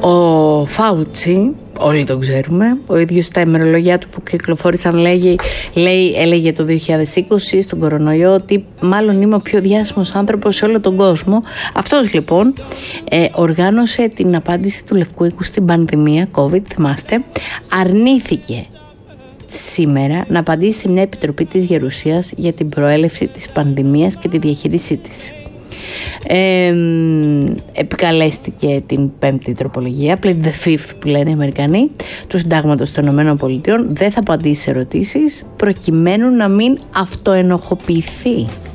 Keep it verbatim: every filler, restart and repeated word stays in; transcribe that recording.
Ο Φάουτσι, όλοι τον ξέρουμε, ο ίδιος στα ημερολογιά του που κυκλοφόρησαν λέγει, λέει, έλεγε το δύο χιλιάδες είκοσι στον κορονοϊό ότι μάλλον είμαι ο πιο διάσημος άνθρωπος σε όλο τον κόσμο. Αυτός λοιπόν ε, οργάνωσε την απάντηση του Λευκού Οίκου στην πανδημία COVID, θυμάστε, αρνήθηκε σήμερα να απαντήσει σε μια επιτροπή της Γερουσίας για την προέλευση της πανδημίας και τη διαχείρισή της. Ε, επικαλέστηκε την πέμπτη τροπολογία, plead the fifth που λένε οι Αμερικανοί, του Συντάγματος των Ηνωμένων Πολιτειών. Δεν θα απαντήσει σε ερωτήσεις προκειμένου να μην αυτοενοχοποιηθεί.